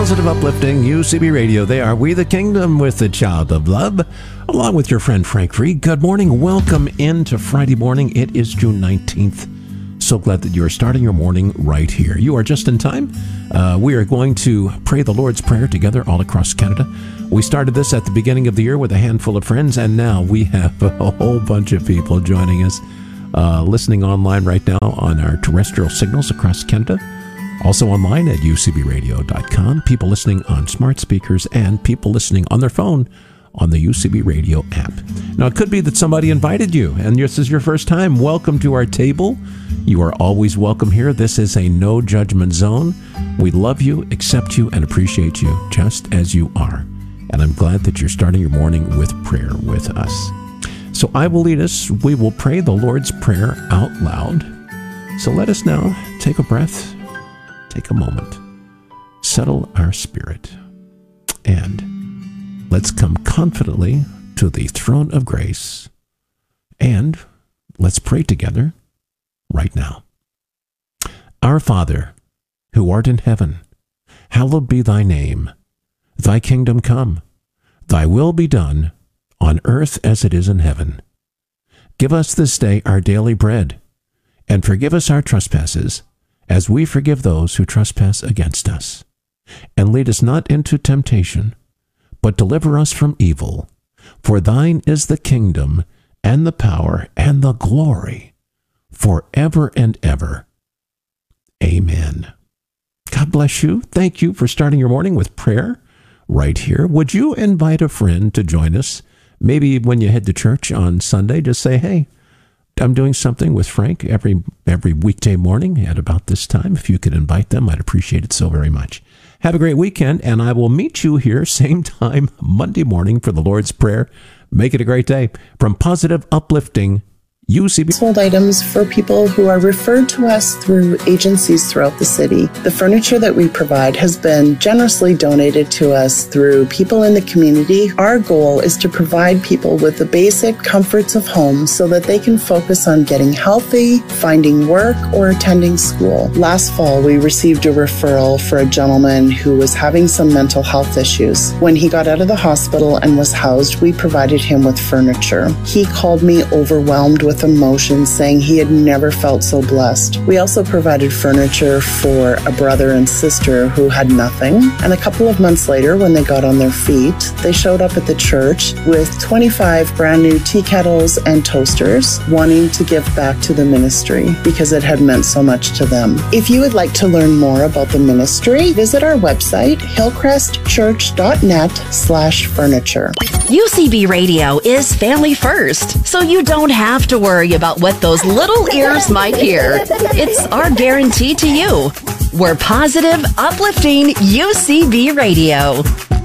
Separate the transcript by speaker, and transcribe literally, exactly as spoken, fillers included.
Speaker 1: Positive, uplifting U C B Radio. They are We the Kingdom with the Child of Love, along with your friend Frank Free. Good morning. Welcome into Friday morning. It is June nineteenth. So glad that you are starting your morning right here. You are just in time. Uh, we are going to pray the Lord's Prayer together all across Canada. We started this at the beginning of the year with a handful of friends, and now we have a whole bunch of people joining us, uh, listening online right now on our terrestrial signals across Canada. Also online at U C B radio dot com, people listening on smart speakers, and people listening on their phone on the U C B Radio app. Now, it could be that somebody invited you, and this is your first time. Welcome to our table. You are always welcome here. This is a no judgment zone. We love you, accept you, and appreciate you just as you are. And I'm glad that you're starting your morning with prayer with us. So I will lead us. We will pray the Lord's Prayer out loud. So let us now take a breath. Take a moment, settle our spirit, and let's come confidently to the throne of grace, and let's pray together right now. Our Father, who art in heaven, hallowed be thy name. Thy kingdom come, thy will be done on earth as it is in heaven. Give us this day our daily bread, and forgive us our trespasses, as we forgive those who trespass against us. And lead us not into temptation, but deliver us from evil. For thine is the kingdom, and the power, and the glory, forever and ever. Amen. God bless you. Thank you for starting your morning with prayer right here. Would you invite a friend to join us? Maybe when you head to church on Sunday, just say, hey, I'm doing something with Frank every every weekday morning at about this time. If you could invite them, I'd appreciate it so very much. Have a great weekend, and I will meet you here same time Monday morning for the Lord's Prayer. Make it a great day. From Positive, Uplifting U C B.
Speaker 2: Sold items for people who are referred to us through agencies throughout the city. The furniture that we provide has been generously donated to us through people in the community. Our goal is to provide people with the basic comforts of home so that they can focus on getting healthy, finding work, or attending school. Last fall, we received a referral for a gentleman who was having some mental health issues. When he got out of the hospital and was housed, we provided him with furniture. He called me overwhelmed with emotion, saying he had never felt so blessed. We also provided furniture for a brother and sister who had nothing. And a couple of months later, when they got on their feet, they showed up at the church with twenty-five brand new tea kettles and toasters, wanting to give back to the ministry because it had meant so much to them. If you would like to learn more about the ministry, visit our website, hillcrest church dot net slash furniture.
Speaker 3: U C B Radio is family first, so you don't have to worry about what those little ears might hear. It's our guarantee to you. We're positive, uplifting U C B Radio.